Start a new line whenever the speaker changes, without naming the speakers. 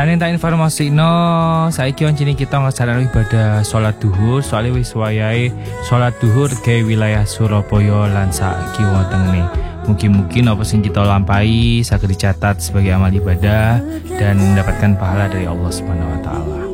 Ane tak informasi no, saiki oncene kita nglaksanakno ibadah sholat duhur, soalnya wis wayahe sholat duhur ke wilayah Surabaya lan saiki wonten mungkin apa sing kita lampahi saged dicatat sebagai amal ibadah dan mendapatkan pahala dari Allah Subhanahu wa taala.